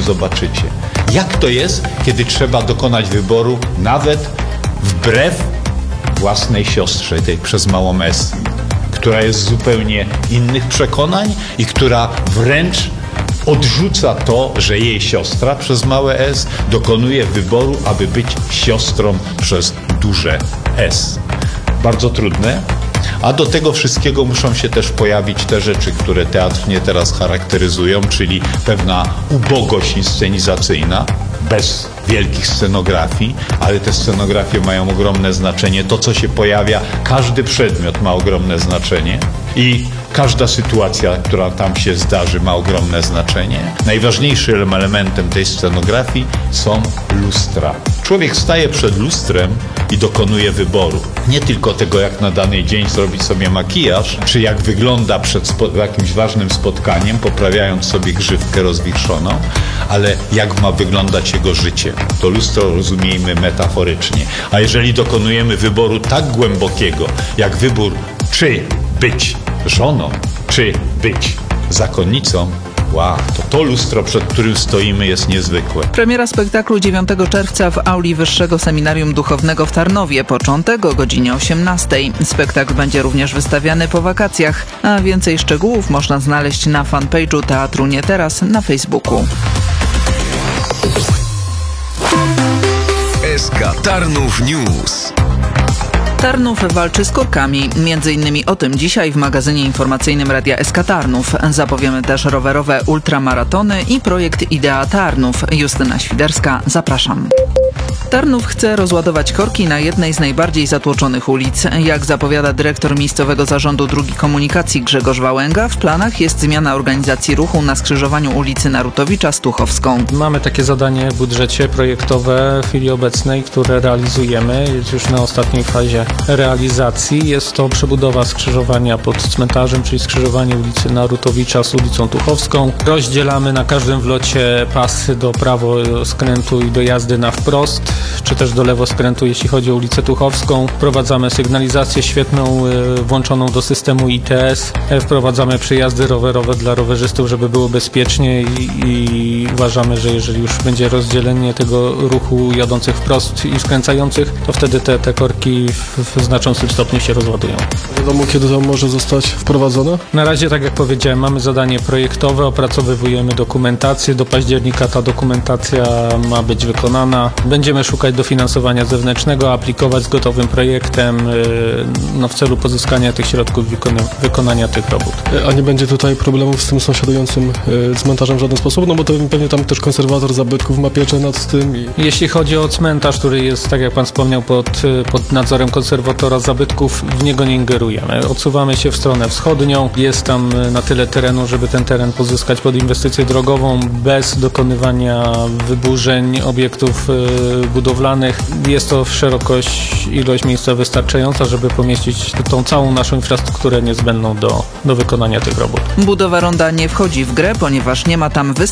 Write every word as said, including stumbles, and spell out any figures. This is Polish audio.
zobaczycie. Jak to jest, kiedy trzeba dokonać wyboru nawet wbrew własnej siostrze, tej przez małą S, która jest z zupełnie innych przekonań i która wręcz odrzuca to, że jej siostra przez małe S dokonuje wyboru, aby być siostrą przez duże S. Bardzo trudne. A do tego wszystkiego muszą się też pojawić te rzeczy, które teatr mnie teraz charakteryzują, czyli pewna ubogość inscenizacyjna, bez wielkich scenografii, ale te scenografie mają ogromne znaczenie. To, co się pojawia, każdy przedmiot ma ogromne znaczenie i każda sytuacja, która tam się zdarzy, ma ogromne znaczenie. Najważniejszym elementem tej scenografii są lustra. Człowiek staje przed lustrem i dokonuje wyboru. Nie tylko tego, jak na dany dzień zrobić sobie makijaż, czy jak wygląda przed spo- jakimś ważnym spotkaniem, poprawiając sobie grzywkę rozwichrzoną, ale jak ma wyglądać jego życie. To lustro rozumiejmy metaforycznie. A jeżeli dokonujemy wyboru tak głębokiego, jak wybór, czy być żoną, czy być zakonnicą, wow, to to lustro, przed którym stoimy, jest niezwykłe. Premiera spektaklu dziewiątego czerwca w auli Wyższego Seminarium Duchownego w Tarnowie. Początek o godzinie osiemnastej. Spektakl będzie również wystawiany po wakacjach, a więcej szczegółów można znaleźć na fanpage'u Teatru Nie Teraz na Facebooku. S K Tarnów News. Tarnów walczy z korkami. Między innymi o tym dzisiaj w magazynie informacyjnym Radia S K Tarnów. Zapowiemy też rowerowe ultramaratony i projekt Idea Tarnów. Justyna Świderska, zapraszam. Tarnów chce rozładować korki na jednej z najbardziej zatłoczonych ulic. Jak zapowiada dyrektor miejscowego zarządu dróg i komunikacji Grzegorz Wałęga, w planach jest zmiana organizacji ruchu na skrzyżowaniu ulicy Narutowicza z Tuchowską. Mamy takie zadanie w budżecie projektowe w chwili obecnej, które realizujemy. Jest już na ostatniej fazie realizacji. Jest to przebudowa skrzyżowania pod cmentarzem, czyli skrzyżowanie ulicy Narutowicza z ulicą Tuchowską. Rozdzielamy na każdym wlocie pasy do prawo skrętu i do jazdy na wprost, czy też do lewo skrętu, jeśli chodzi o ulicę Tuchowską. Wprowadzamy sygnalizację świetną, włączoną do systemu I T S. Wprowadzamy przejazdy rowerowe dla rowerzystów, żeby było bezpiecznie i, i uważamy, że jeżeli już będzie rozdzielenie tego ruchu jadących wprost i skręcających, to wtedy te, te korki w, w znaczącym stopniu się rozładują. Wiadomo, kiedy to może zostać wprowadzone? Na razie, tak jak powiedziałem, mamy zadanie projektowe, opracowujemy dokumentację. Do października ta dokumentacja ma być wykonana. Będziemy szukać dofinansowania zewnętrznego, aplikować z gotowym projektem no, w celu pozyskania tych środków wykona- wykonania tych robót. A nie będzie tutaj problemów z tym sąsiadującym cmentarzem w żaden sposób? No bo to pewnie tam też konserwator zabytków ma pieczę nad tym. I... Jeśli chodzi o cmentarz, który jest, tak jak pan wspomniał, pod, pod nadzorem konserwatora zabytków, w niego nie ingerujemy. Odsuwamy się w stronę wschodnią. Jest tam na tyle terenu, żeby ten teren pozyskać pod inwestycję drogową bez dokonywania wyburzeń obiektów budowlanych. Jest to szerokość, ilość miejsca wystarczająca, żeby pomieścić tą całą naszą infrastrukturę niezbędną do, do wykonania tych robót. Budowa ronda nie wchodzi w grę, ponieważ nie ma tam wystarczająco